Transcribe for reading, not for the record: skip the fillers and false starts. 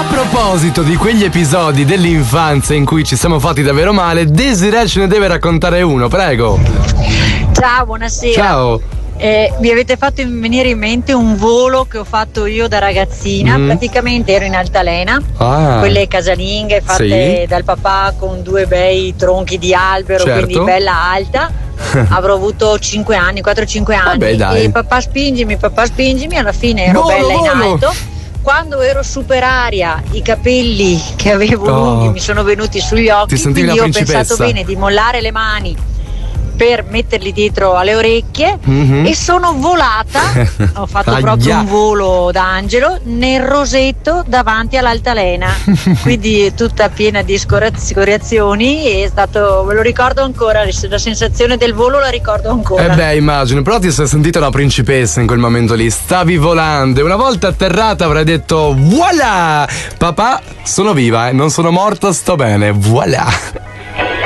A proposito di quegli episodi dell'infanzia in cui ci siamo fatti davvero male, Desiree ce ne deve raccontare uno, prego. Ciao, buonasera. Ciao. Mi avete fatto venire in mente un volo che ho fatto io da ragazzina. Praticamente ero in altalena, quelle casalinghe fatte dal papà con 2 bei tronchi di albero, quindi bella alta. Avrò avuto 5 anni, 4-5 anni. Vabbè, dai. E papà spingimi, alla fine ero bella in alto. Quando ero super aria, i capelli che avevo lunghi mi sono venuti sugli occhi, quindi ho pensato bene di mollare le mani per metterli dietro alle orecchie e sono volata, ho fatto proprio un volo d'angelo nel rosetto davanti all'altalena, quindi tutta piena di scoriazioni, è stato, me lo ricordo ancora, la sensazione del volo la ricordo ancora. Immagino, però ti sei sentita una principessa in quel momento lì, stavi volando e una volta atterrata avrai detto voilà, papà sono viva, non sono morta, sto bene, voilà.